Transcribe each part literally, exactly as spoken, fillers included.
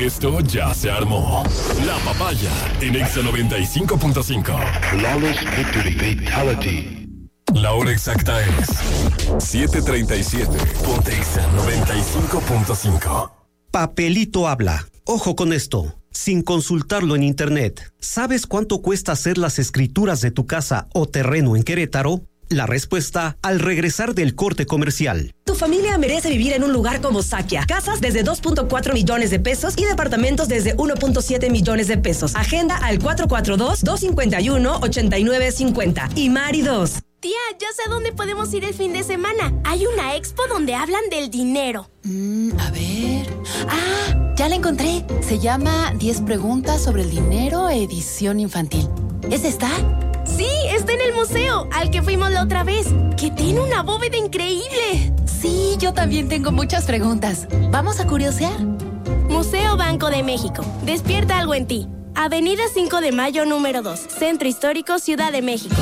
Esto ya se armó. La Papaya en Exa noventa y cinco punto cinco. Flawless victory fatality. La hora exacta es siete treinta y siete. Ponte Exa noventa y cinco punto cinco. Papelito habla. Ojo con esto. Sin consultarlo en internet, ¿sabes cuánto cuesta hacer las escrituras de tu casa o terreno en Querétaro? La respuesta al regresar del corte comercial. Tu familia merece vivir en un lugar como Sakia. Casas desde dos punto cuatro millones de pesos y departamentos desde uno punto siete millones de pesos. Agenda al cuatro cuatro dos, dos cinco uno, ocho nueve cinco cero. Y Mari dos. Tía, ya sé a dónde podemos ir el fin de semana. Hay una expo donde hablan del dinero. Mm, a ver... ¡Ah! Ya la encontré. Se llama diez preguntas sobre el dinero, edición infantil. ¿Es esta? Sí, está en el museo, al que fuimos la otra vez, que tiene una bóveda increíble. Sí, yo también tengo muchas preguntas. ¿Vamos a curiosear? Museo Banco de México. Despierta algo en ti. Avenida cinco de mayo, número dos. Centro Histórico, Ciudad de México.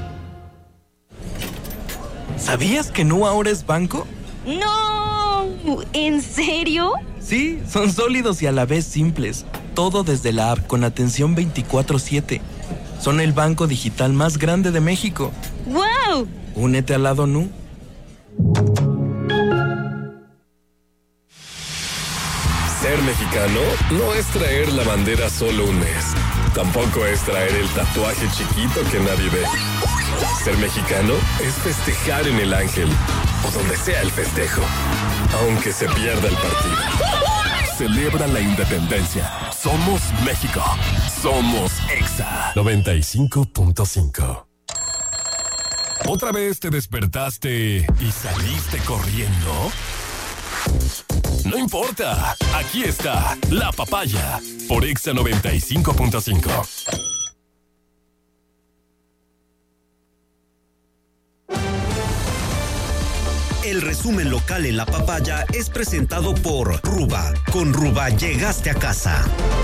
¿Sabías que Nu ahora es banco? ¡No! ¿En serio? Sí, son sólidos y a la vez simples. Todo desde la app con atención veinticuatro siete. Son el banco digital más grande de México. ¡Wow! Únete al lado Nu. Ser mexicano no es traer la bandera solo un mes. Tampoco es traer el tatuaje chiquito que nadie ve. Ser mexicano es festejar en el Ángel o donde sea el festejo, aunque se pierda el partido. Celebra la independencia. Somos México. Somos Exa noventa y cinco punto cinco. ¿Otra vez te despertaste y saliste corriendo? No importa. Aquí está La Papaya por Exa noventa y cinco punto cinco. El resumen local en La Papaya es presentado por Ruba. Con Ruba llegaste a casa.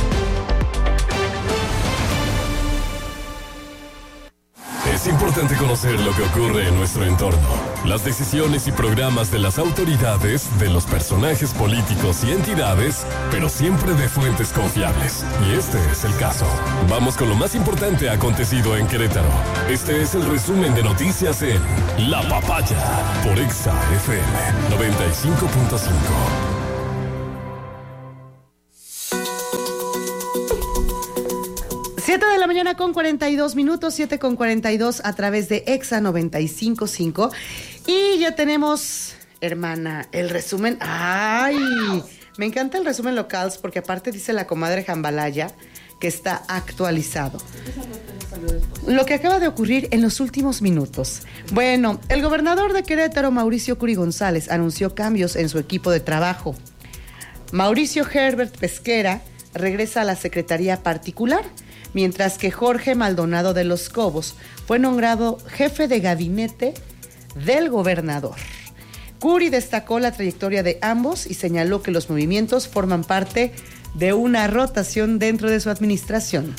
Es importante conocer lo que ocurre en nuestro entorno, las decisiones y programas de las autoridades, de los personajes políticos y entidades, pero siempre de fuentes confiables. Y este es el caso. Vamos con lo más importante acontecido en Querétaro. Este es el resumen de noticias en La Papaya por Exa F M noventa y cinco punto cinco. siete de la mañana con cuarenta y dos minutos, siete con cuarenta y dos a través de Exa noventa y cinco punto cinco. Y ya tenemos, hermana, el resumen. ¡Ay! Me encanta el resumen locals porque aparte dice la comadre Jambalaya que está actualizado. Lo que acaba de ocurrir en los últimos minutos. Bueno, el gobernador de Querétaro, Mauricio Curi González, anunció cambios en su equipo de trabajo. Mauricio Herbert Pesquera regresa a la Secretaría Particular, mientras que Jorge Maldonado de los Cobos fue nombrado jefe de gabinete del gobernador. Curi destacó la trayectoria de ambos y señaló que los movimientos forman parte de una rotación dentro de su administración.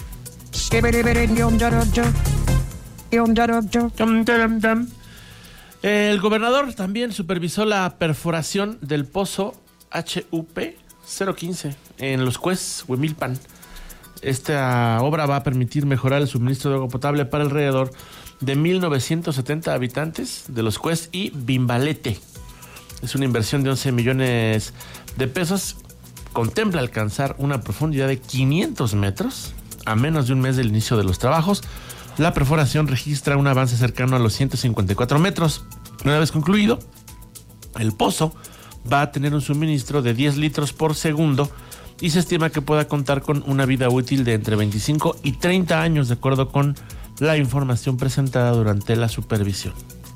El gobernador también supervisó la perforación del pozo H U P cero quince en Los Cues, Huimilpan. Esta obra va a permitir mejorar el suministro de agua potable para alrededor de mil novecientos setenta habitantes de Los Cues y Bimbalete. Es una inversión de once millones de pesos. Contempla alcanzar una profundidad de quinientos metros a menos de un mes del inicio de los trabajos. La perforación registra un avance cercano a los ciento cincuenta y cuatro metros. Una vez concluido, el pozo va a tener un suministro de diez litros por segundo y se estima que pueda contar con una vida útil de entre veinticinco y treinta años, de acuerdo con la información presentada durante la supervisión.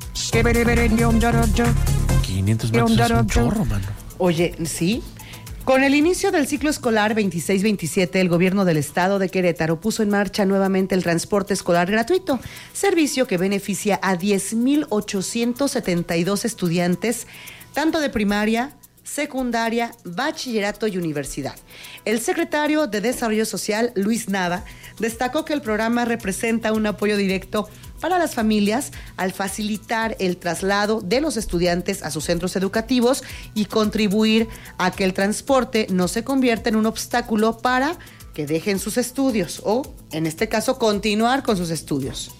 quinientos metros es un chorro, mano. Oye, sí. Con el inicio del ciclo escolar veintiséis veintisiete, el gobierno del estado de Querétaro puso en marcha nuevamente el transporte escolar gratuito, servicio que beneficia a diez mil ochocientos setenta y dos estudiantes, tanto de primaria, secundaria, bachillerato y universidad. El secretario de Desarrollo Social, Luis Nava, destacó que el programa representa un apoyo directo para las familias al facilitar el traslado de los estudiantes a sus centros educativos y contribuir a que el transporte no se convierta en un obstáculo para que dejen sus estudios o, en este caso, continuar con sus estudios.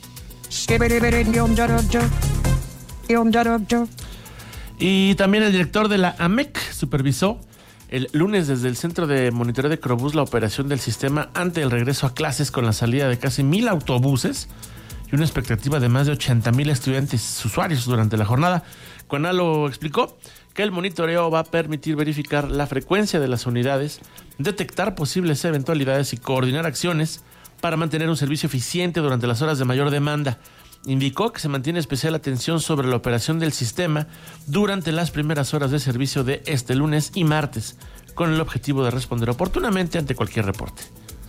Y también el director de la A M E C supervisó el lunes desde el Centro de Monitoreo de Crobús la operación del sistema ante el regreso a clases con la salida de casi mil autobuses y una expectativa de más de ochenta mil estudiantes usuarios durante la jornada. Conalo explicó que el monitoreo va a permitir verificar la frecuencia de las unidades, detectar posibles eventualidades y coordinar acciones para mantener un servicio eficiente durante las horas de mayor demanda. Indicó que se mantiene especial atención sobre la operación del sistema durante las primeras horas de servicio de este lunes y martes, con el objetivo de responder oportunamente ante cualquier reporte.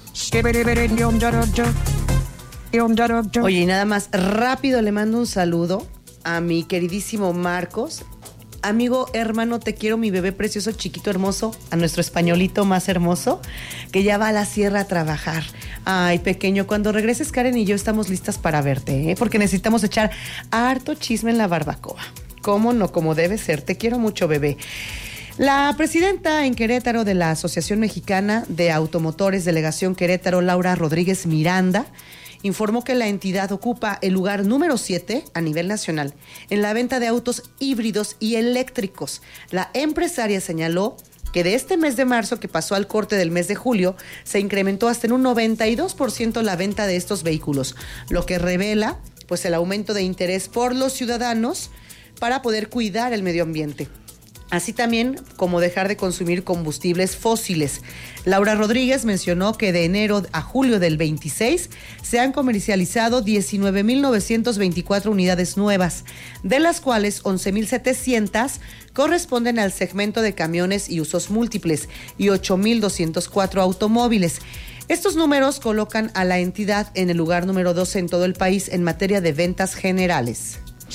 Oye, y nada más, rápido le mando un saludo a mi queridísimo Marcos. Amigo, hermano, te quiero, mi bebé precioso, chiquito, hermoso, a nuestro españolito más hermoso, que ya va a la sierra a trabajar. Ay, pequeño, cuando regreses, Karen y yo estamos listas para verte, ¿eh? Porque necesitamos echar harto chisme en la barbacoa. ¿Cómo no? Como debe ser. Te quiero mucho, bebé. La presidenta en Querétaro de la Asociación Mexicana de Automotores, Delegación Querétaro, Laura Rodríguez Miranda, informó que la entidad ocupa el lugar número siete a nivel nacional en la venta de autos híbridos y eléctricos. La empresaria señaló que de este mes de marzo que pasó al corte del mes de julio, se incrementó hasta en un noventa y dos por ciento la venta de estos vehículos, lo que revela pues el aumento de interés por los ciudadanos para poder cuidar el medio ambiente. Así también como dejar de consumir combustibles fósiles. Laura Rodríguez mencionó que de enero a julio del veintiséis se han comercializado diecinueve mil novecientas veinticuatro unidades nuevas, de las cuales once mil setecientas corresponden al segmento de camiones y usos múltiples y ocho mil doscientos cuatro automóviles. Estos números colocan a la entidad en el lugar número doce en todo el país en materia de ventas generales.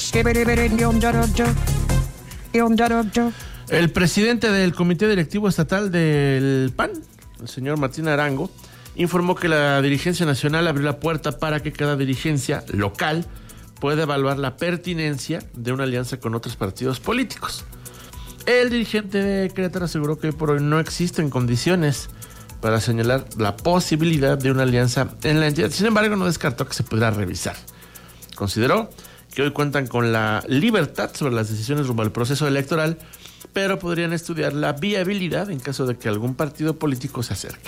El presidente del Comité Directivo Estatal del P A N, el señor Martín Arango, informó que la dirigencia nacional abrió la puerta para que cada dirigencia local pueda evaluar la pertinencia de una alianza con otros partidos políticos. El dirigente de Querétaro aseguró que por hoy no existen condiciones para señalar la posibilidad de una alianza en la entidad. Sin embargo, no descartó que se pudiera revisar. Consideró que hoy cuentan con la libertad sobre las decisiones rumbo al proceso electoral, pero podrían estudiar la viabilidad en caso de que algún partido político se acerque.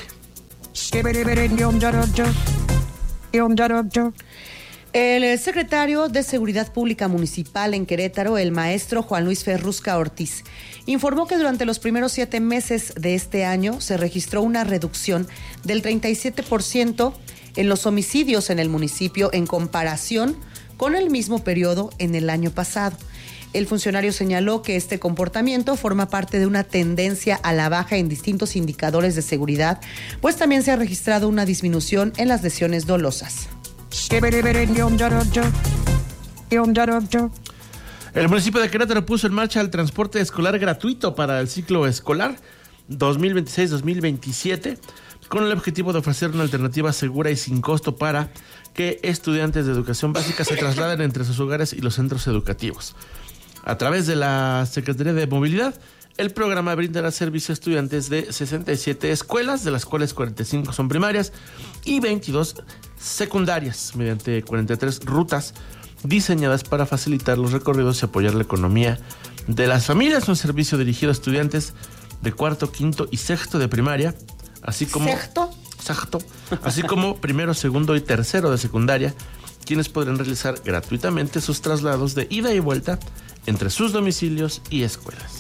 El secretario de Seguridad Pública Municipal en Querétaro, el maestro Juan Luis Ferrusca Ortiz, informó que durante los primeros siete meses de este año se registró una reducción del treinta y siete por ciento en los homicidios en el municipio en comparación con el mismo periodo en el año pasado. El funcionario señaló que este comportamiento forma parte de una tendencia a la baja en distintos indicadores de seguridad, pues también se ha registrado una disminución en las lesiones dolosas. El municipio de Querétaro puso en marcha el transporte escolar gratuito para el ciclo escolar dos mil veintiséis dos mil veintisiete, con el objetivo de ofrecer una alternativa segura y sin costo para que estudiantes de educación básica se trasladen entre sus hogares y los centros educativos. A través de la Secretaría de Movilidad, el programa brindará servicio a estudiantes de sesenta y siete escuelas, de las cuales cuarenta y cinco son primarias y veintidós secundarias, mediante cuarenta y tres rutas diseñadas para facilitar los recorridos y apoyar la economía de las familias. Un servicio dirigido a estudiantes de cuarto, quinto y sexto de primaria, así como ¿Sexto? Exacto, así como primero, segundo y tercero de secundaria, quienes podrán realizar gratuitamente sus traslados de ida y vuelta entre sus domicilios y escuelas.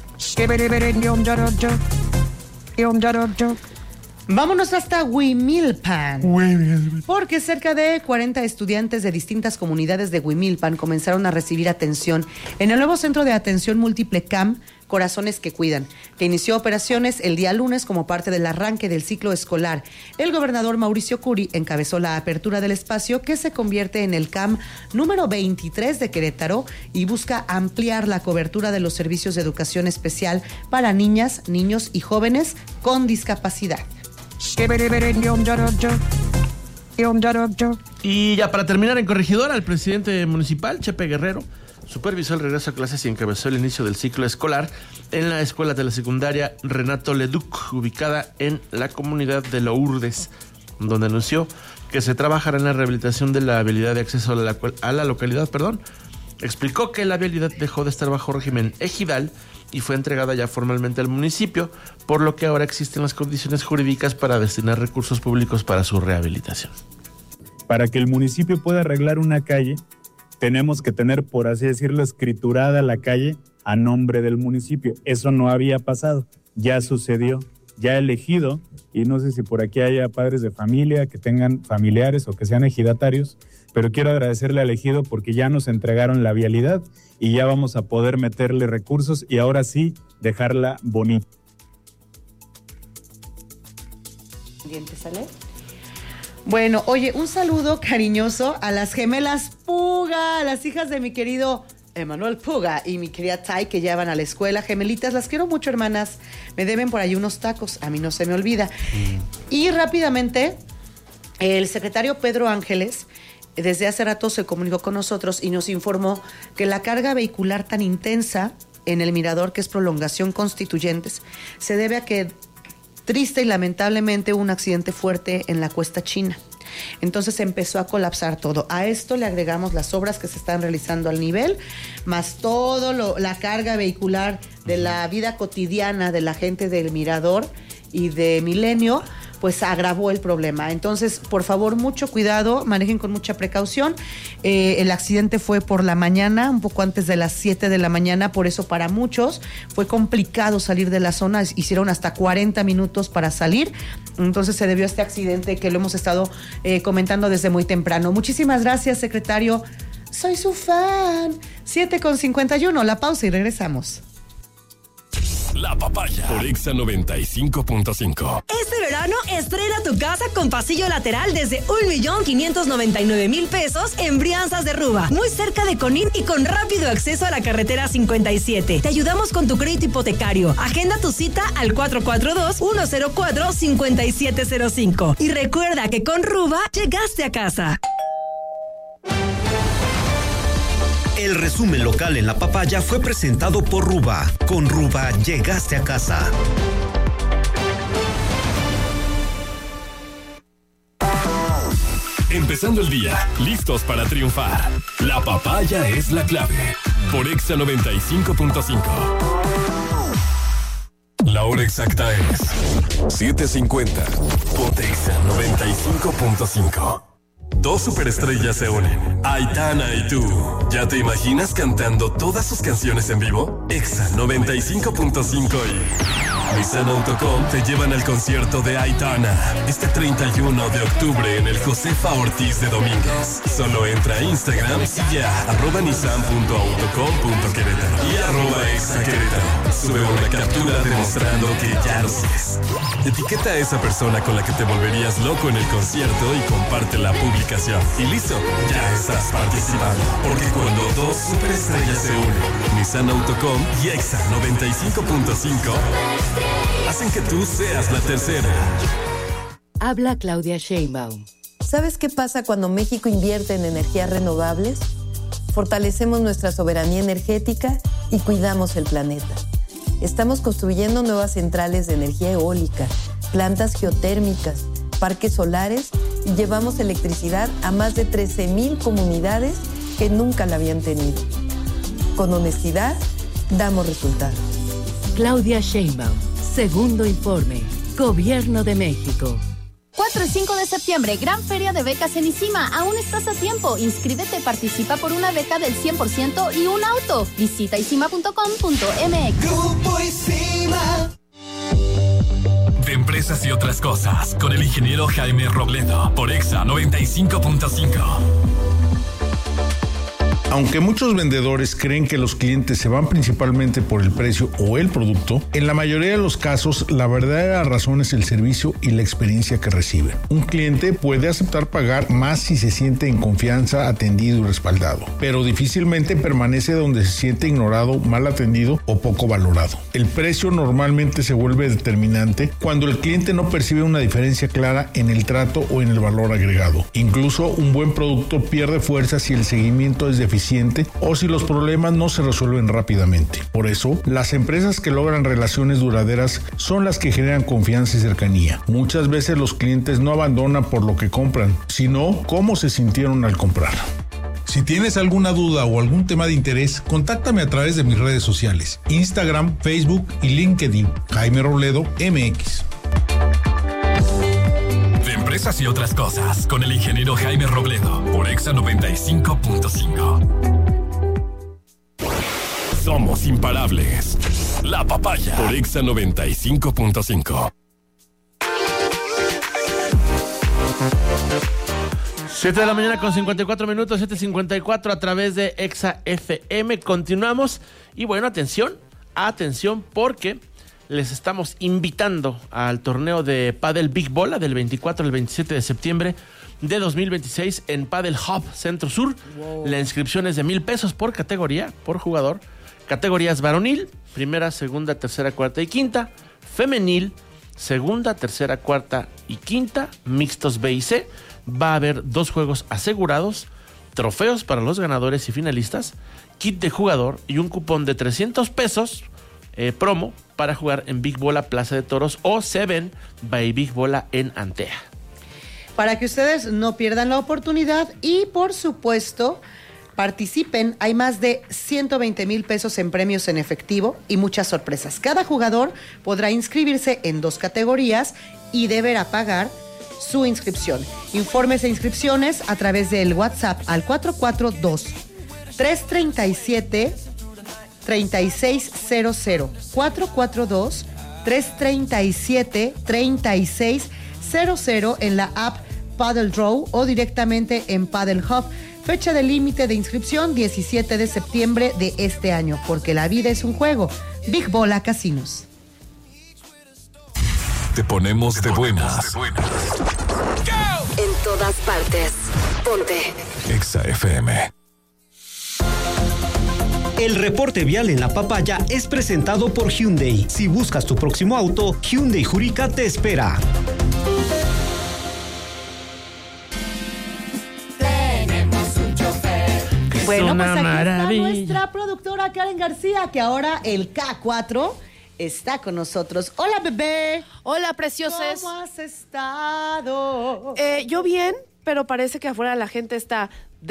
Vámonos hasta Huimilpan, porque cerca de cuarenta estudiantes de distintas comunidades de Huimilpan comenzaron a recibir atención en el nuevo Centro de Atención Múltiple C A M Corazones que Cuidan, que inició operaciones el día lunes como parte del arranque del ciclo escolar. El gobernador Mauricio Curi encabezó la apertura del espacio, que se convierte en el C A M número veintitrés de Querétaro y busca ampliar la cobertura de los servicios de educación especial para niñas, niños y jóvenes con discapacidad. Y ya para terminar, en Corregidora, el presidente municipal, Chepe Guerrero, supervisó el regreso a clases y encabezó el inicio del ciclo escolar en la escuela de la secundaria Renato Leduc, ubicada en la comunidad de Lourdes, donde anunció que se trabajará en la rehabilitación de la vialidad de acceso a la, a la localidad. Perdón. Explicó que la vialidad dejó de estar bajo régimen ejidal y fue entregada ya formalmente al municipio, por lo que ahora existen las condiciones jurídicas para destinar recursos públicos para su rehabilitación. Para que el municipio pueda arreglar una calle, tenemos que tener, por así decirlo, escriturada la calle a nombre del municipio. Eso no había pasado, ya sucedió, ya elegido, y no sé si por aquí haya padres de familia que tengan familiares o que sean ejidatarios, pero quiero agradecerle al ejido porque ya nos entregaron la vialidad y ya vamos a poder meterle recursos y ahora sí dejarla bonita. ¿Sale? Bueno, oye, un saludo cariñoso a las gemelas Puga, las hijas de mi querido Emanuel Puga y mi querida Tai, que ya van a la escuela. Gemelitas, las quiero mucho, hermanas. Me deben por ahí unos tacos, a mí no se me olvida. Mm. Y rápidamente, el secretario Pedro Ángeles, desde hace rato se comunicó con nosotros y nos informó que la carga vehicular tan intensa en el Mirador, que es Prolongación Constituyentes, se debe a que triste y lamentablemente hubo un accidente fuerte en la Cuesta China. Entonces empezó a colapsar todo. A esto le agregamos las obras que se están realizando al nivel, más todo lo, la carga vehicular de la vida cotidiana de la gente del Mirador y de Milenio, pues agravó el problema. Entonces, por favor, mucho cuidado, manejen con mucha precaución. Eh, el accidente fue por la mañana, un poco antes de las siete de la mañana, por eso para muchos fue complicado salir de la zona, hicieron hasta cuarenta minutos para salir. Entonces se debió a este accidente que lo hemos estado eh, comentando desde muy temprano. Muchísimas gracias, secretario. Soy su fan. siete con cincuenta y uno, la pausa y regresamos. La Papaya por Exa noventa y cinco punto cinco. Este verano estrena tu casa con pasillo lateral desde un millón quinientos noventa y nueve mil pesos en Brianzas de Ruba, muy cerca de Conín y con rápido acceso a la carretera cincuenta y siete. Te ayudamos con tu crédito hipotecario. Agenda tu cita al cuatro cuatro dos, uno cero cuatro, cinco siete cero cinco. Y recuerda que con Ruba llegaste a casa. El resumen local en La Papaya fue presentado por Ruba. Con Ruba llegaste a casa. Empezando el día, listos para triunfar. La Papaya es la clave. Por Exa noventa y cinco punto cinco. La hora exacta es siete cincuenta. Ponte Exa noventa y cinco punto cinco. Dos superestrellas se unen, Aitana y tú. ¿Ya te imaginas cantando todas sus canciones en vivo? Exa noventa y cinco punto cinco y Nissan Autocom te llevan al concierto de Aitana este treinta y uno de octubre en el Josefa Ortiz de Domínguez. Solo entra a Instagram, sigue a arroba nissan punto autocom punto querétaro y arroba exa querétaro. Sube una captura demostrando que ya lo sigues. Etiqueta a esa persona con la que te volverías loco en el concierto y comparte la publicación. Y listo, ya estás participando. Porque cuando dos superestrellas se unen, Nissan Autocom y Exa noventa y cinco punto cinco hacen que tú seas la tercera. Habla Claudia Sheinbaum. ¿Sabes qué pasa cuando México invierte en energías renovables? Fortalecemos nuestra soberanía energética y cuidamos el planeta. Estamos construyendo nuevas centrales de energía eólica, plantas geotérmicas, parques solares y llevamos electricidad a más de trece mil comunidades que nunca la habían tenido. Con honestidad, damos resultados. Claudia Sheinbaum, segundo informe, Gobierno de México. cuatro y cinco de septiembre, gran feria de becas en ICIMA. Aún estás a tiempo. Inscríbete, participa por una beca del cien por ciento y un auto. Visita isima punto com punto m x. Grupo ICIMA. De empresas y otras cosas, con el ingeniero Jaime Robledo, por Exa noventa y cinco punto cinco. Aunque muchos vendedores creen que los clientes se van principalmente por el precio o el producto, en la mayoría de los casos la verdadera razón es el servicio y la experiencia que recibe. Un cliente puede aceptar pagar más si se siente en confianza, atendido y respaldado, pero difícilmente permanece donde se siente ignorado, mal atendido o poco valorado. El precio normalmente se vuelve determinante cuando el cliente no percibe una diferencia clara en el trato o en el valor agregado. Incluso un buen producto pierde fuerza si el seguimiento es deficiente o si los problemas no se resuelven rápidamente. Por eso, las empresas que logran relaciones duraderas son las que generan confianza y cercanía. Muchas veces los clientes no abandonan por lo que compran, sino cómo se sintieron al comprar. Si tienes alguna duda o algún tema de interés, contáctame a través de mis redes sociales, Instagram, Facebook y LinkedIn, Jaime Robledo M X. De empresas y otras cosas, con el ingeniero Jaime Robledo, por Exa noventa y cinco punto cinco. Somos imparables. La Papaya, por Exa noventa y cinco punto cinco. siete de la mañana con cincuenta y cuatro minutos, siete cincuenta y cuatro a través de Exa F M. Continuamos. Y bueno, atención, atención, porque les estamos invitando al torneo de Padel Big Bola del veinticuatro al veintisiete de septiembre de dos mil veintiséis en Padel Hub Centro Sur. Wow. La inscripción es de mil pesos por categoría, por jugador. Categorías varonil, primera, segunda, tercera, cuarta y quinta. Femenil, segunda, tercera, cuarta y quinta. Mixtos B y C. Va a haber dos juegos asegurados, trofeos para los ganadores y finalistas, kit de jugador y un cupón de trescientos pesos eh, promo para jugar en Big Bola Plaza de Toros o Seven by Big Bola en Antea. Para que ustedes no pierdan la oportunidad y, por supuesto, participen. Hay más de ciento veinte mil pesos en premios en efectivo y muchas sorpresas. Cada jugador podrá inscribirse en dos categorías y deberá pagar su inscripción. Informes e inscripciones a través del WhatsApp al cuatro cuatro dos, tres tres siete, tres seis cero cero. cuatro cuatro dos, tres tres siete, tres seis cero cero en la app Padel Draw o directamente en Padel Hub. Fecha de límite de inscripción diecisiete de septiembre de este año, porque la vida es un juego. Big Bola Casinos. Te ponemos de buenas. En todas partes. Ponte Exa F M. El reporte vial en La Papaya es presentado por Hyundai. Si buscas tu próximo auto, Hyundai Jurica te espera. Tenemos un chofer. Bueno, pues aquí maravilla. está nuestra productora Karen García, que ahora el K cuatro está con nosotros. Hola, bebé. Hola, preciosas. ¿Cómo has estado? Eh, yo bien, pero parece que afuera la gente está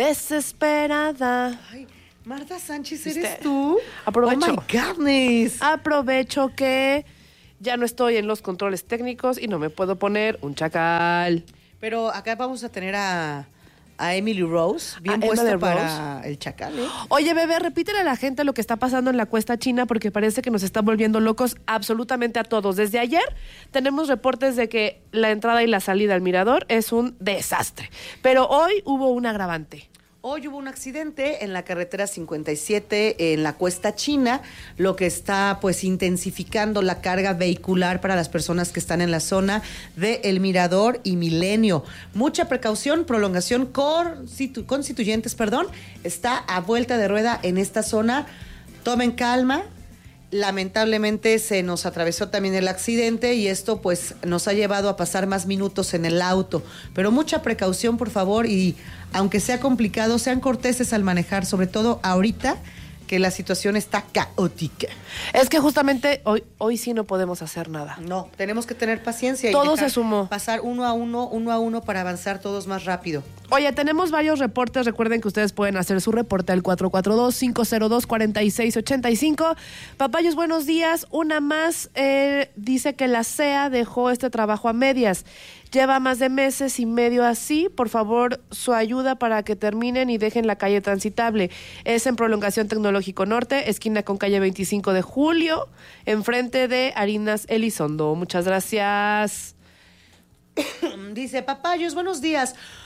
desesperada. Ay, Marta Sánchez, ¿eres ¿Viste? tú? Aprovecho. Oh, my goodness. Aprovecho que ya no estoy en los controles técnicos y no me puedo poner un chacal. Pero acá vamos a tener a, a Emily Rose, bien ¿A puesta Emily para el chacal, ¿eh? Oye, bebé, repítele a la gente lo que está pasando en la Cuesta China porque parece que nos está volviendo locos absolutamente a todos. Desde ayer tenemos reportes de que la entrada y la salida al mirador es un desastre. Pero hoy hubo un agravante. Hoy hubo un accidente en la carretera cincuenta y siete en la Cuesta China, lo que está pues intensificando la carga vehicular para las personas que están en la zona de El Mirador y Milenio. Mucha precaución, prolongación constitu- constituyentes, perdón, está a vuelta de rueda en esta zona. Tomen calma. Lamentablemente se nos atravesó también el accidente y esto pues nos ha llevado a pasar más minutos en el auto. Pero mucha precaución, por favor, y aunque sea complicado, sean corteses al manejar, sobre todo ahorita que la situación está caótica. Es que justamente hoy, hoy sí no podemos hacer nada. No, tenemos que tener paciencia y todo dejar se sumó. Pasar uno a uno, uno a uno para avanzar todos más rápido. Oye, tenemos varios reportes. Recuerden que ustedes pueden hacer su reporte al cuatro cuatro dos, cinco cero dos, cuatro seis ocho cinco. Papayos, buenos días. Una más eh, dice que la C E A dejó este trabajo a medias. Lleva más de meses y medio así. Por favor, su ayuda para que terminen y dejen la calle transitable. Es en Prolongación Tecnológico Norte, esquina con calle veinticinco de julio, enfrente de Harinas Elizondo. Muchas gracias. Dice, papayos, buenos días.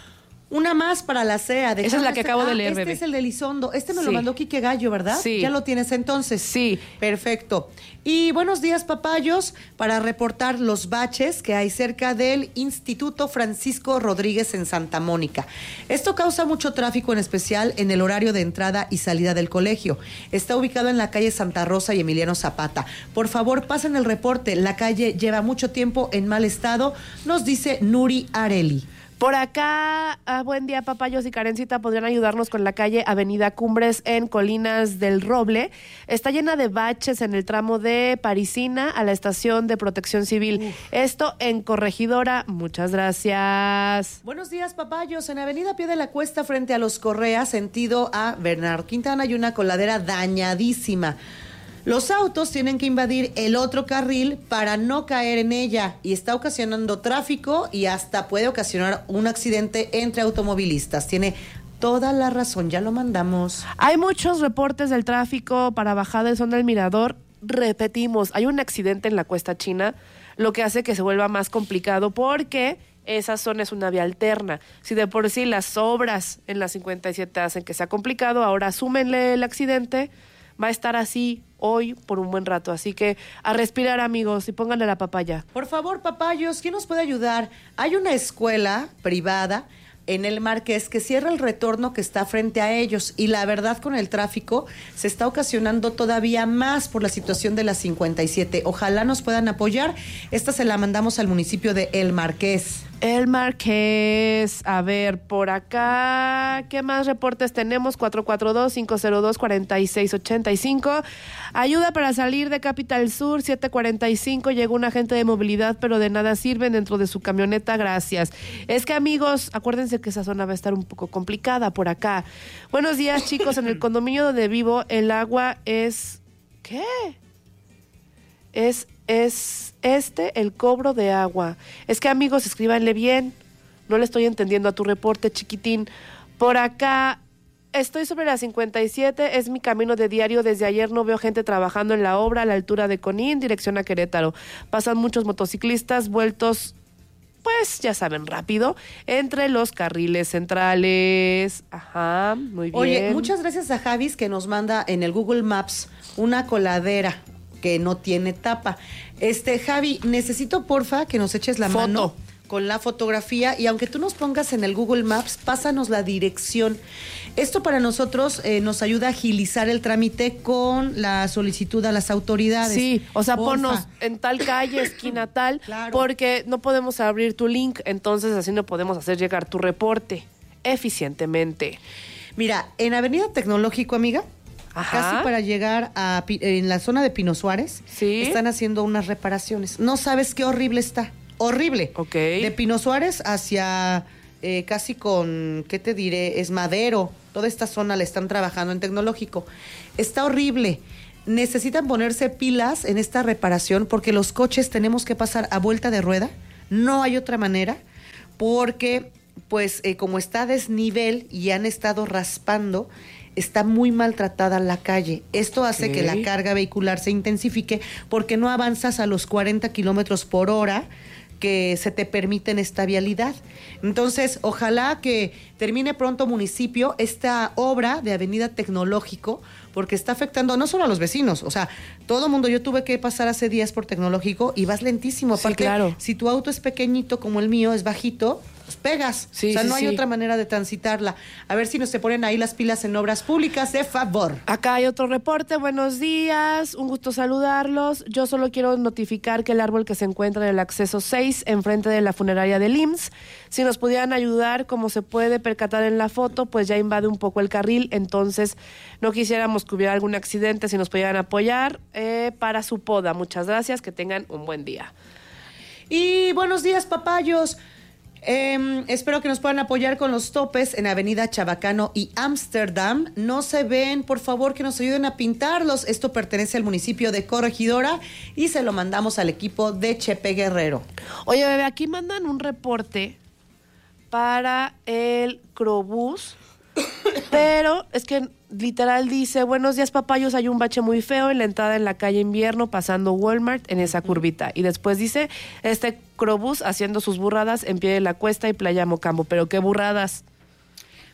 Una más para la C E A. Esa es la que acabo de ah, leer, Este bebé. es el de Elizondo. Este me Sí. lo mandó Quique Gallo, ¿verdad? Sí. Ya lo tienes entonces. Sí. Perfecto. Y buenos días, papayos, para reportar los baches que hay cerca del Instituto Francisco Rodríguez en Santa Mónica. Esto causa mucho tráfico, en especial en el horario de entrada y salida del colegio. Está ubicado en la calle Santa Rosa y Emiliano Zapata. Por favor, pasen el reporte. La calle lleva mucho tiempo en mal estado, nos dice Nuri Areli. Por acá, ah, buen día, papayos y Karencita, podrían ayudarnos con la calle Avenida Cumbres en Colinas del Roble. Está llena de baches en el tramo de Parisina a la estación de Protección Civil. Uf. Esto en Corregidora. Muchas gracias. Buenos días, papayos. En Avenida Pie de la Cuesta, frente a los Correa, sentido a Bernardo Quintana, hay una coladera dañadísima. Los autos tienen que invadir el otro carril para no caer en ella y está ocasionando tráfico y hasta puede ocasionar un accidente entre automovilistas. Tiene toda la razón, ya lo mandamos. Hay muchos reportes del tráfico para bajada del Zona del Mirador. Repetimos, hay un accidente en la Cuesta China, lo que hace que se vuelva más complicado porque esa zona es una vía alterna. Si de por sí las obras en la cincuenta y siete hacen que sea complicado, ahora súmenle el accidente, va a estar así hoy por un buen rato. Así que a respirar, amigos, y pónganle la papaya. Por favor, papayos, ¿quién nos puede ayudar? Hay una escuela privada en el Marqués que cierra el retorno que está frente a ellos y la verdad con el tráfico se está ocasionando todavía más por la situación de la cincuenta y siete. Ojalá nos puedan apoyar. Esta se la mandamos al municipio de El Marqués. El Marqués, a ver, por acá, ¿qué más reportes tenemos? cuatro cuatro dos, cinco cero dos, cuatro seis ocho cinco. Ayuda para salir de Capital Sur, siete cuarenta y cinco. Llegó un agente de movilidad, pero de nada sirven dentro de su camioneta, gracias. Es que, amigos, acuérdense que esa zona va a estar un poco complicada por acá. Buenos días, chicos. En el condominio donde vivo, el agua es... ¿Qué? Es... es este el cobro de agua. Es que, amigos, escríbanle bien. No le estoy entendiendo a tu reporte, chiquitín. Por acá, estoy sobre la cincuenta y siete, es mi camino de diario. Desde ayer no veo gente trabajando en la obra a la altura de Conín, dirección a Querétaro. Pasan muchos motociclistas vueltos, pues, ya saben, rápido, entre los carriles centrales. Ajá, muy bien. Oye, muchas gracias a Javis que nos manda en el Google Maps una coladera que no tiene tapa. Este, Javi, necesito porfa que nos eches la Foto. mano con la fotografía y aunque tú nos pongas en el Google Maps, pásanos la dirección. Esto para nosotros eh, nos ayuda a agilizar el trámite con la solicitud a las autoridades. Sí, o sea, porfa. ponnos en tal calle, esquina tal, Claro. porque no podemos abrir tu link, entonces así no podemos hacer llegar tu reporte eficientemente. Mira, en Avenida Tecnológico, amiga, Ajá. casi para llegar a Pi- en la zona de Pino Suárez, Sí. están haciendo unas reparaciones. No sabes qué horrible está. Horrible. Ok. De Pino Suárez hacia eh, casi con, ¿qué te diré? Es Madero. Toda esta zona la están trabajando en Tecnológico. Está horrible. Necesitan ponerse pilas en esta reparación porque los coches tenemos que pasar a vuelta de rueda. No hay otra manera porque, pues, eh, como está a desnivel y han estado raspando, está muy maltratada la calle. Esto hace Ok. que la carga vehicular se intensifique porque no avanzas a los cuarenta kilómetros por hora que se te permite en esta vialidad. Entonces, ojalá que termine pronto, municipio, esta obra de Avenida Tecnológico, porque está afectando no solo a los vecinos, o sea, todo el mundo. Yo tuve que pasar hace días por Tecnológico y vas lentísimo. Sí, Aparte, claro. si tu auto es pequeñito como el mío, es bajito, pues pegas. Sí, o sea, sí, no hay sí. otra manera de transitarla. A ver si nos se ponen ahí las pilas en obras públicas, de favor. Acá hay otro reporte, buenos días, un gusto saludarlos. Yo solo quiero notificar que el árbol que se encuentra en el acceso seis, enfrente de la funeraria del I M S S, si nos pudieran ayudar, como se puede percatar en la foto, pues ya invade un poco el carril, entonces no quisiéramos que hubiera algún accidente, si nos pudieran apoyar eh, para su poda. Muchas gracias, que tengan un buen día. Y buenos días, papayos. Eh, espero que nos puedan apoyar con los topes en Avenida Chabacano y Ámsterdam. No se ven, por favor, que nos ayuden a pintarlos. Esto pertenece al municipio de Corregidora y se lo mandamos al equipo de Chepe Guerrero. Oye, bebé, aquí mandan un reporte para el Crobús, pero es que literal dice: buenos días, papayos, hay un bache muy feo en la entrada en la calle Invierno, pasando Walmart en esa curvita. Y después dice, este Crobús haciendo sus burradas en pie de la cuesta y Playa Mocambo. Pero qué burradas.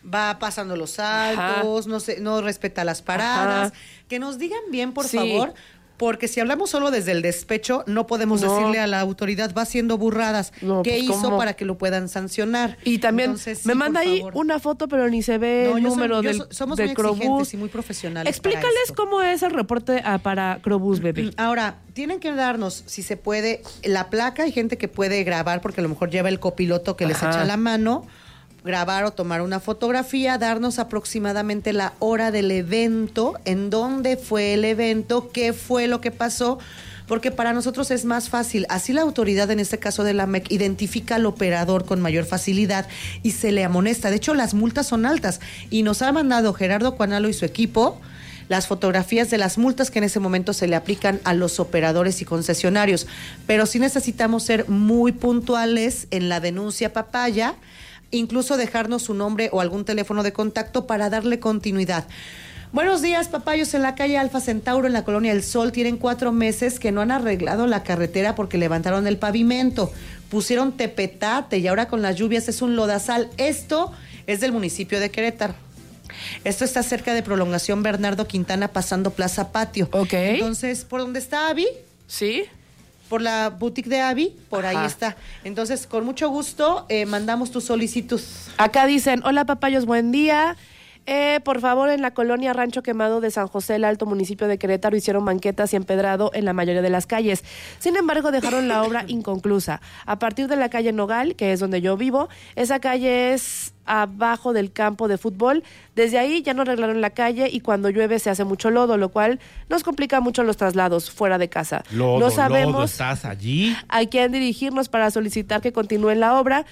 va pasando los saltos, no se, no respeta las paradas. Ajá. Que nos digan bien, por sí. favor, porque si hablamos solo desde el despecho, no podemos no. decirle a la autoridad, va haciendo burradas. No, ¿Qué pues, hizo ¿cómo? Para que lo puedan sancionar? Y también Entonces, sí, me manda ahí una foto, pero ni se ve no, el número soy, del so, Somos del muy Crobús. exigentes y muy profesionales. Explícales cómo es el reporte uh, para Crobús, bebé. Ahora, tienen que darnos, si se puede, la placa. Hay gente que puede grabar porque a lo mejor lleva el copiloto que Ajá. les echa la mano. Grabar o tomar una fotografía, darnos aproximadamente la hora del evento, en dónde fue el evento, qué fue lo que pasó, porque para nosotros es más fácil. Así la autoridad, en este caso de la M E C, identifica al operador con mayor facilidad y se le amonesta. De hecho, las multas son altas y nos ha mandado Gerardo Cuanalo y su equipo las fotografías de las multas que en ese momento se le aplican a los operadores y concesionarios. Pero sí necesitamos ser muy puntuales en la denuncia papaya, incluso dejarnos su nombre o algún teléfono de contacto para darle continuidad. Buenos días, papayos. En la calle Alfa Centauro, en la Colonia El Sol, tienen cuatro meses que no han arreglado la carretera porque levantaron el pavimento, pusieron tepetate y ahora con las lluvias es un lodazal. Esto es del municipio de Querétaro. Esto está cerca de Prolongación Bernardo Quintana, pasando Plaza Patio. Ok. Entonces, ¿por dónde está Abby? Sí. Por la boutique de Abby, por Ajá. ahí está. Entonces, con mucho gusto, eh, mandamos tu solicitud. Acá dicen, hola papayos, buen día. Eh, por favor, en la colonia Rancho Quemado de San José, el Alto, municipio de Querétaro, hicieron banquetas y empedrado en la mayoría de las calles. Sin embargo, dejaron la obra inconclusa. A partir de la calle Nogal, que es donde yo vivo, esa calle es abajo del campo de fútbol. Desde ahí ya no arreglaron la calle y cuando llueve se hace mucho lodo, lo cual nos complica mucho los traslados fuera de casa. Lodo, no sabemos lodo, ¿estás allí? A quién dirigirnos para solicitar que continúe la obra.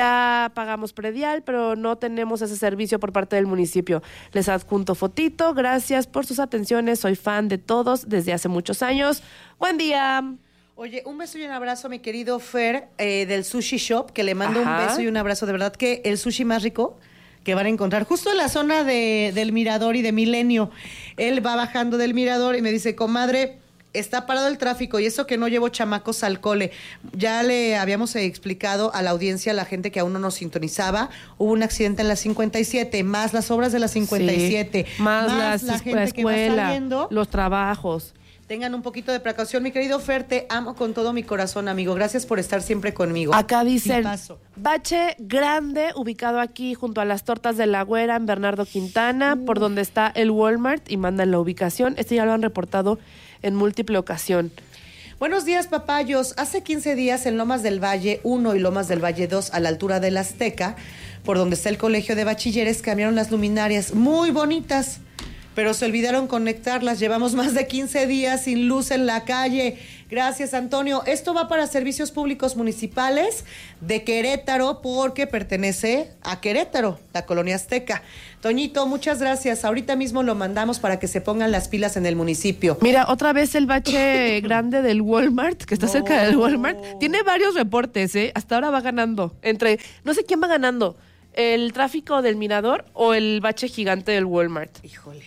Ya pagamos predial, pero no tenemos ese servicio por parte del municipio. Les adjunto fotito. Gracias por sus atenciones. Soy fan de todos desde hace muchos años. Buen día. Oye, un beso y un abrazo a mi querido Fer eh, del Sushi Shop, que le mando Ajá. un beso y un abrazo. De verdad que el sushi más rico que van a encontrar justo en la zona de, del Mirador y de Milenio. Él va bajando del Mirador y me dice, comadre, está parado el tráfico y eso que no llevo chamacos al cole. Ya le habíamos explicado a la audiencia, a la gente que aún no nos sintonizaba, hubo un accidente en la cincuenta y siete, más las obras de la cincuenta y siete, sí, más, más las, la gente la escuela, que va saliendo. Los trabajos. Tengan un poquito de precaución. Mi querido Fer, te amo con todo mi corazón, amigo. Gracias por estar siempre conmigo. Acá dicen, bache grande, ubicado aquí junto a las tortas de la Güera en Bernardo Quintana, uh. por donde está el Walmart, y mandan la ubicación. Este ya lo han reportado en múltiple ocasión. Buenos días, papayos. Hace quince días en Lomas del Valle uno y Lomas del Valle dos, a la altura del Azteca, por donde está el colegio de bachilleres, cambiaron las luminarias muy bonitas, pero se olvidaron conectarlas. Llevamos más de quince días sin luz en la calle. Gracias, Antonio. Esto va para Servicios Públicos Municipales de Querétaro, porque pertenece a Querétaro, la colonia Azteca. Toñito, muchas gracias. Ahorita mismo lo mandamos para que se pongan las pilas en el municipio. Mira, otra vez el bache grande del Walmart, que está no. cerca del Walmart. Tiene varios reportes, ¿eh? Hasta ahora va ganando. Entre, no sé quién va ganando, el tráfico del Mirador o el bache gigante del Walmart. Híjole.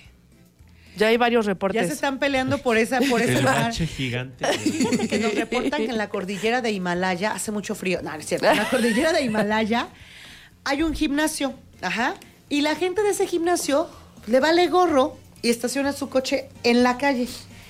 Ya hay varios reportes. Ya se están peleando por esa por ese el lugar. bache gigante. Fíjate que nos reportan que en la cordillera de Himalaya hace mucho frío. No, no es cierto. En la cordillera de Himalaya hay un gimnasio. Ajá. Y la gente de ese gimnasio le vale gorro y estaciona su coche en la calle.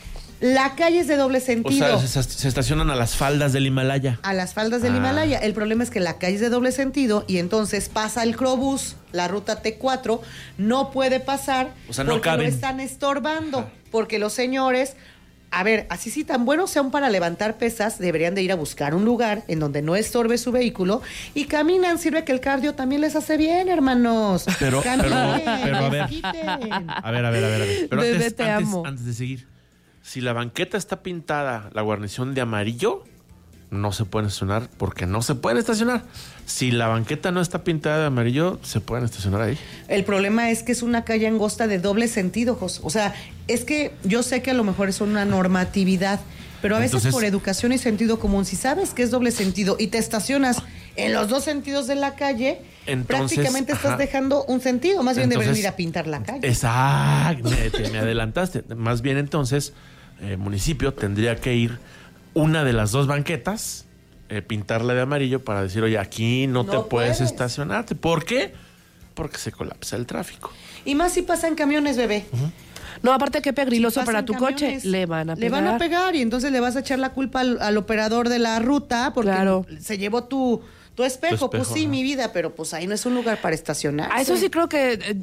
La calle es de doble sentido. O sea, se, se estacionan a las faldas del Himalaya. A las faldas del ah. Himalaya. El problema es que la calle es de doble sentido y entonces pasa el Crobús, la ruta T cuatro, no puede pasar, o sea, no porque caben. lo están estorbando. Ah. Porque los señores, a ver, así sí tan buenos sean para levantar pesas, deberían de ir a buscar un lugar en donde no estorbe su vehículo y caminan. Sirve que el cardio también les hace bien, hermanos. Pero, Caminen, pero, pero a ver. quiten. A ver, a ver, a ver, a ver. Pero Bebé, antes, te antes, amo. antes de seguir. Si la banqueta está pintada, la guarnición de amarillo, no se pueden estacionar porque no se pueden estacionar. Si la banqueta no está pintada de amarillo, se pueden estacionar ahí. El problema es que es una calle angosta de doble sentido, Jos. O sea, es que yo sé que a lo mejor es una normatividad, pero a veces Entonces, por educación y sentido común, si sabes que es doble sentido y te estacionas en los dos sentidos de la calle, Entonces, prácticamente estás ajá. dejando un sentido. Más bien entonces, deberían ir a pintar la calle. Exacto, me, te, me adelantaste. Más bien entonces, el eh, municipio tendría que ir una de las dos banquetas, eh, pintarla de amarillo para decir, oye, aquí no, no te puedes, puedes estacionarte. ¿Por qué? porque se colapsa el tráfico. Y más si pasan camiones, bebé. Uh-huh. No, aparte que pegriloso Si para tu camiones, coche, le van a pegar. Le van a pegar y entonces le vas a echar la culpa al, al operador de la ruta porque claro. se llevó tu, tu, espejo. tu espejo. Pues sí, ¿no? Mi vida, pero pues ahí no es un lugar para estacionar. A eso sí creo que... Eh,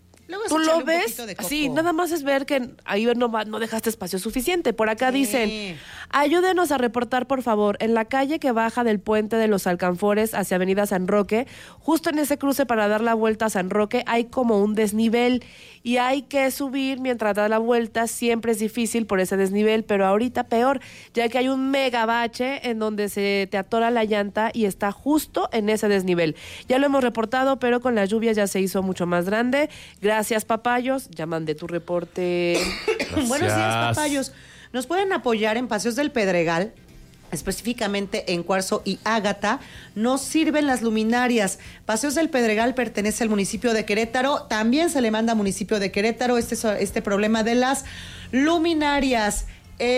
tú lo ves, sí, nada más es ver que ahí no, no dejaste espacio suficiente. Por acá sí. Dicen, ayúdenos a reportar, por favor, en la calle que baja del puente de los Alcanfores hacia Avenida San Roque, justo en ese cruce para dar la vuelta a San Roque, hay como un desnivel y hay que subir mientras da la vuelta. Siempre es difícil por ese desnivel, pero ahorita peor, ya que hay un mega bache en donde se te atora la llanta y está justo en ese desnivel. Ya lo hemos reportado, pero con las lluvias ya se hizo mucho más grande. Gracias, Papayos. Ya mandé tu reporte. Buenos días, Papayos. Nos pueden apoyar en Paseos del Pedregal, específicamente en Cuarzo y Ágata. No sirven las luminarias. Paseos del Pedregal pertenece al municipio de Querétaro. También se le manda al municipio de Querétaro este, este problema de las luminarias.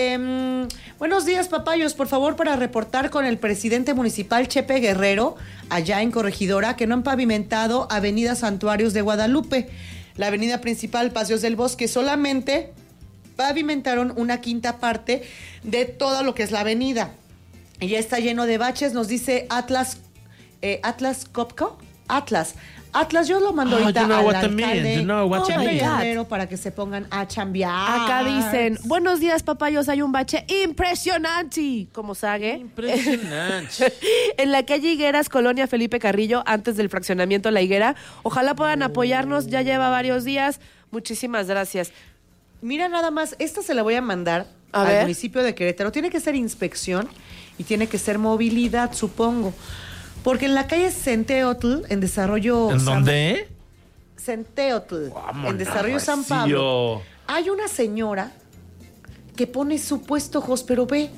Eh, buenos días, Papayos. Por favor, para reportar con el presidente municipal Chepe Guerrero, allá en Corregidora, que no han pavimentado Avenida Santuarios de Guadalupe. La avenida principal, Paseos del Bosque, solamente pavimentaron una quinta parte de todo lo que es la avenida. Y ya está lleno de baches, nos dice Atlas, eh, Atlas Copco, Atlas. Atlas, yo lo mando oh, ahorita you know al alcalde you know oh Guerrero para que se pongan a chambear. Acá dicen, buenos días, Papayos, hay un bache impresionante, como sabe. Impresionante. En la calle Higueras, Colonia Felipe Carrillo, antes del fraccionamiento La Higuera. Ojalá puedan apoyarnos, ya lleva varios días. Muchísimas gracias. Mira, nada más, esta se la voy a mandar a al ver. municipio de Querétaro. Tiene que ser inspección y tiene que ser movilidad, supongo. Porque en la calle Centeotl, en desarrollo... ¿En dónde? Centeotl, Vámonos, en desarrollo San Pablo. Hay una señora que pone su puesto host, pero ve,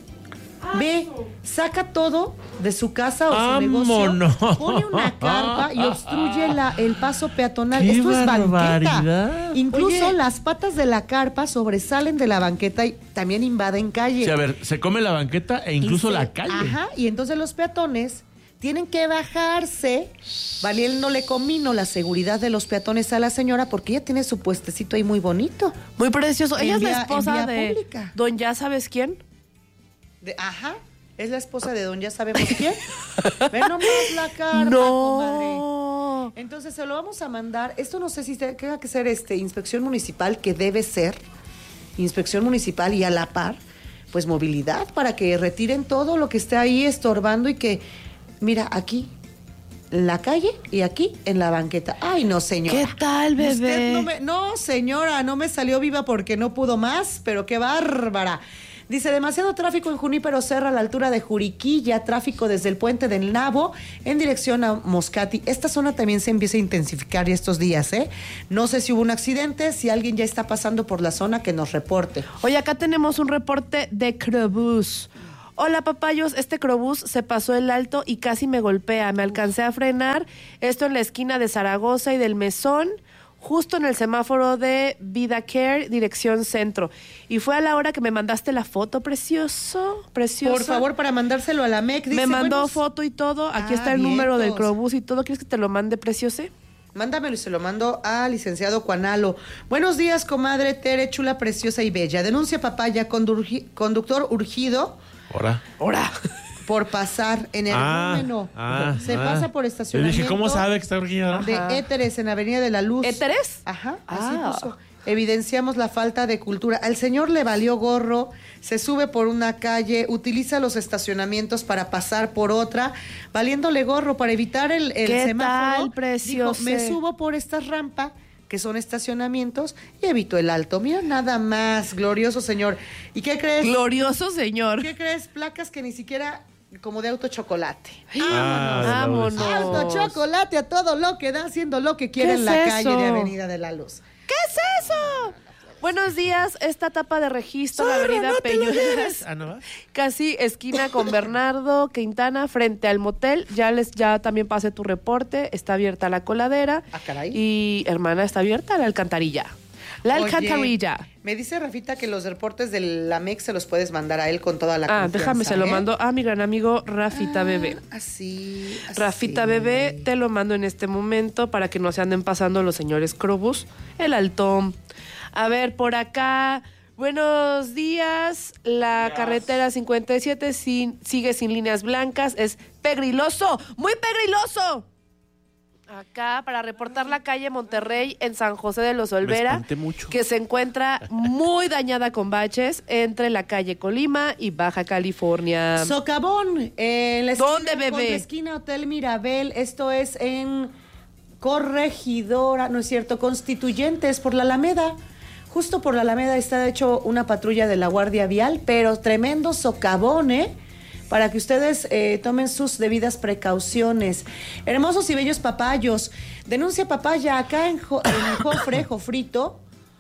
ve, saca todo de su casa o Vámonos. su negocio, pone una carpa y obstruye la, el paso peatonal. ¡Qué Esto es barbaridad! banqueta. Incluso Oye. las patas de la carpa sobresalen de la banqueta y también invaden calle. Sí, a ver, se come la banqueta e incluso se, la calle. Ajá, y entonces los peatones tienen que bajarse, valiéndole comino la seguridad de los peatones a la señora, porque ella tiene su puestecito ahí muy bonito. Muy precioso. Ella es vía, la esposa de pública. Don Ya Sabes Quién. De, ajá, es la esposa de Don Ya Sabemos Quién. Ve nomás la carpa, no. comadre. Entonces se lo vamos a mandar. Esto no sé si tenga que ser este inspección municipal, que debe ser inspección municipal y a la par, pues movilidad, para que retiren todo lo que esté ahí estorbando y que... Mira, aquí, en la calle y aquí, en la banqueta. Ay, no, señora. ¿Qué tal, bebé? Usted no, me, no, señora, no me salió viva porque no pudo más, pero qué bárbara. Dice, demasiado tráfico en Junípero Serra a la altura de Juriquilla, tráfico desde el puente del Nabo en dirección a Moscati. Esta zona también se empieza a intensificar estos días, ¿eh? No sé si hubo un accidente, si alguien ya está pasando por la zona, que nos reporte. Oye, acá tenemos un reporte de Crobús. Hola, Papayos, este Crobús se pasó el alto y casi me golpea. Me alcancé a frenar, esto en la esquina de Zaragoza y del Mesón, justo en el semáforo de Vida Care, dirección centro. Y fue a la hora que me mandaste la foto, precioso, precioso. Por favor, para mandárselo a la M E C. Dice, me mandó buenos... foto y todo, aquí ah, está el vientos. número del Crobús y todo. ¿Quieres que te lo mande, preciose? Mándamelo y se lo mando al licenciado Cuanalo. Buenos días, comadre Tere, chula, preciosa y bella. Denuncia papaya, condu- conductor urgido... Ahora. Ahora. Por pasar en el Ah, número. ah, Se ah. pasa por Yo estacionamiento. dije, ¿cómo sabe que está urgida? De Éteres en Avenida de la Luz. ¿Éteres? Ajá, así Ah. puso. Evidenciamos la falta de cultura. Al señor le valió gorro, se sube por una calle, utiliza los estacionamientos para pasar por otra, valiéndole gorro para evitar el, el ¿Qué semáforo. tal, precioso? Dijo, me subo por esta rampa, que son estacionamientos, y evito el alto. Mira, nada más, glorioso señor. ¿Y qué crees? Glorioso señor. ¿Qué crees? Placas que ni siquiera como de auto chocolate. Ah, Vámonos. Auto chocolate a todo lo que da, haciendo lo que quiere ¿Qué en la es calle eso? de Avenida de la Luz. ¿Qué es eso? Buenos días, esta tapa de registro en la Zorro, avenida no te lo Peñuelas, lleves. Ah, ¿no va? casi esquina con Bernardo Quintana, frente al motel. Ya les, ya también pasé tu reporte, está abierta la coladera. Ah, caray. Y, hermana, está abierta la alcantarilla. La Oye, alcantarilla. Me dice Rafita que los reportes de la M E X se los puedes mandar a él con toda la Ah, confianza. déjame, se lo ¿eh? mando a mi gran amigo Rafita Ah, Bebé. Así, así. Rafita Bebé, te lo mando en este momento para que no se anden pasando los señores Crobus, el altón. A ver, por acá, buenos días. La carretera cincuenta y siete sin- sigue sin líneas blancas. Es pegriloso, muy pegriloso. Acá, para reportar la calle Monterrey en San José de los Olvera, espanté mucho. que se encuentra muy dañada con baches entre la calle Colima y Baja California. Socavón, en la esquina, ¿Dónde, bebé? con la esquina Hotel Mirabel, esto es en Corregidora, no es cierto, Constituyentes, por la Alameda. Justo por la Alameda está hecho una patrulla de la Guardia Vial, pero tremendo socavón, ¿eh? Para que ustedes eh, tomen sus debidas precauciones. Hermosos y bellos papayos. Denuncia papaya acá en, Jo- en Jofre, Jofrito,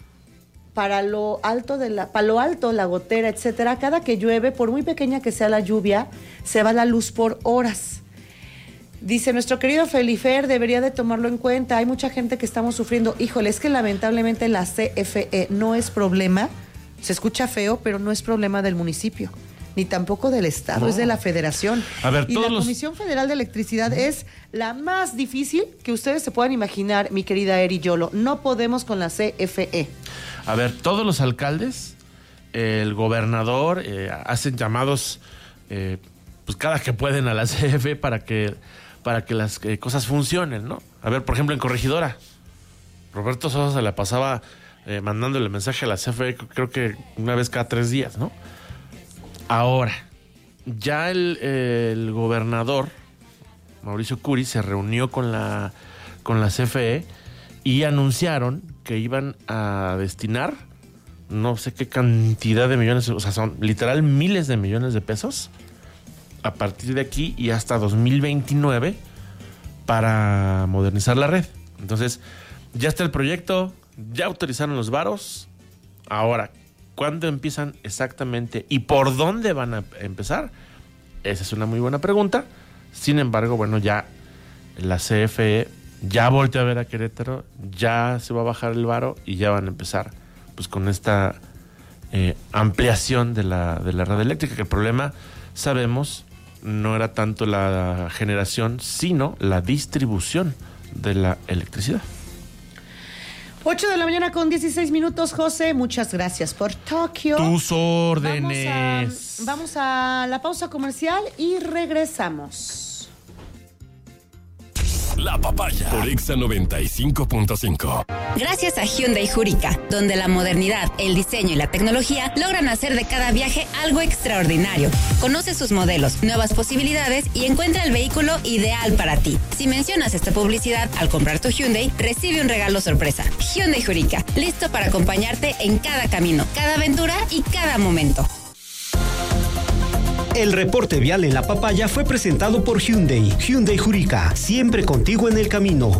para lo alto de la, para lo alto, la gotera, etcétera. Cada que llueve, por muy pequeña que sea la lluvia, se va la luz por horas. Dice nuestro querido Felifer, debería de tomarlo en cuenta. Hay mucha gente que estamos sufriendo. Híjole, es que lamentablemente la C F E no es problema. Se escucha feo, pero no es problema del municipio, ni tampoco del Estado, No. es de la Federación. A ver, y todos la los- Comisión Federal de Electricidad es la más difícil que ustedes se puedan imaginar, mi querida Eri Yolo. No podemos con la C F E. A ver, todos los alcaldes, eh, el gobernador, eh, hacen llamados, eh, pues cada que pueden a la C F E para que, para que las eh, cosas funcionen, ¿no? A ver, por ejemplo, en Corregidora, Roberto Sosa se la pasaba eh, mandándole mensaje a la C F E, creo que una vez cada tres días, ¿no? Ahora, ya el, el gobernador, Mauricio Curi, se reunió con la, con la C F E y anunciaron que iban a destinar no sé qué cantidad de millones, o sea, son literal miles de millones de pesos a partir de aquí y hasta dos mil veintinueve para modernizar la red. Entonces, ya está el proyecto, ya autorizaron los varos. Ahora, ¿cuándo empiezan exactamente y por dónde van a empezar? Esa es una muy buena pregunta. Sin embargo, bueno, ya la C F E ya volteó a ver a Querétaro, ya se va a bajar el varo y ya van a empezar pues con esta eh, ampliación de la, de la red eléctrica, que el problema, sabemos, no era tanto la generación, sino la distribución de la electricidad. ocho de la mañana con dieciséis minutos, José. Muchas gracias por Tokio. Tus órdenes. Vamos a, vamos a la pausa comercial y regresamos. La Papaya por Exa noventa y cinco punto cinco. Gracias a Hyundai Jurica, donde la modernidad, el diseño y la tecnología logran hacer de cada viaje algo extraordinario. Conoce sus modelos, nuevas posibilidades y encuentra el vehículo ideal para ti. Si mencionas esta publicidad al comprar tu Hyundai, recibe un regalo sorpresa. Hyundai Jurica, listo para acompañarte en cada camino, cada aventura y cada momento. El reporte vial en La Papaya fue presentado por Hyundai. Hyundai Jurica, siempre contigo en el camino.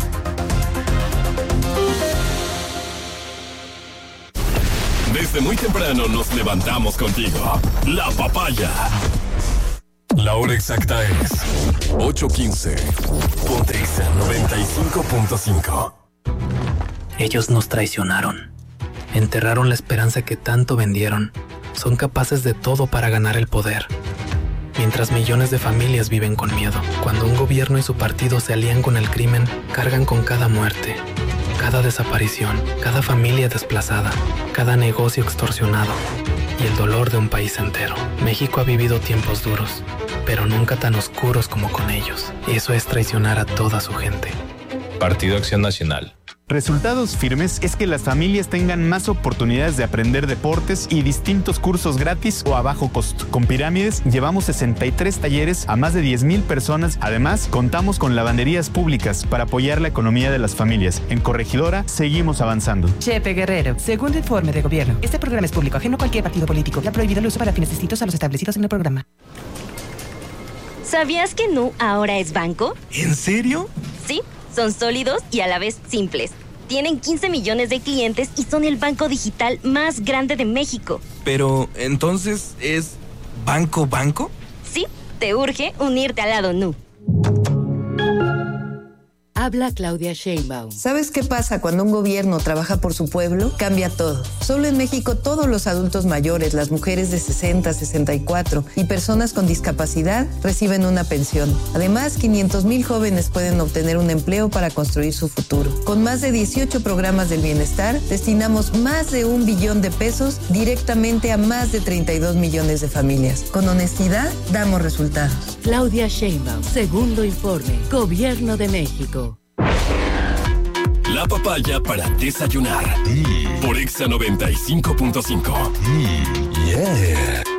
Desde muy temprano nos levantamos contigo. La Papaya. La hora exacta es ocho quince. Ponte Exa noventa y cinco punto cinco. Ellos nos traicionaron. Enterraron la esperanza que tanto vendieron. Son capaces de todo para ganar el poder. Mientras millones de familias viven con miedo. Cuando un gobierno y su partido se alían con el crimen, cargan con cada muerte, cada desaparición, cada familia desplazada, cada negocio extorsionado y el dolor de un país entero. México ha vivido tiempos duros, pero nunca tan oscuros como con ellos. Eso es traicionar a toda su gente. Partido Acción Nacional. Resultados firmes es que las familias tengan más oportunidades de aprender deportes y distintos cursos gratis o a bajo costo. Con Pirámides llevamos sesenta y tres talleres a más de diez mil personas. Además, contamos con lavanderías públicas para apoyar la economía de las familias. En Corregidora seguimos avanzando. Chepe Guerrero, segundo informe de gobierno. Este programa es público, ajeno a cualquier partido político. Ha prohibido el uso para fines distintos a los establecidos en el programa. ¿Sabías que Nu ahora es banco? ¿En serio? Sí, son sólidos y a la vez simples. Tienen quince millones de clientes y son el banco digital más grande de México. Pero, ¿entonces es banco banco? Sí, te urge unirte al lado Nu. Habla Claudia Sheinbaum. ¿Sabes qué pasa cuando un gobierno trabaja por su pueblo? Cambia todo. Solo en México todos los adultos mayores, las mujeres de sesenta, sesenta y cuatro y personas con discapacidad reciben una pensión. Además, quinientos mil jóvenes pueden obtener un empleo para construir su futuro. Con más de dieciocho programas del bienestar, destinamos más de un billón de pesos directamente a más de treinta y dos millones de familias. Con honestidad, damos resultados. Claudia Sheinbaum, segundo informe, Gobierno de México. La papaya para desayunar. Mm. Por Exa noventa y cinco punto cinco. Mm, yeah.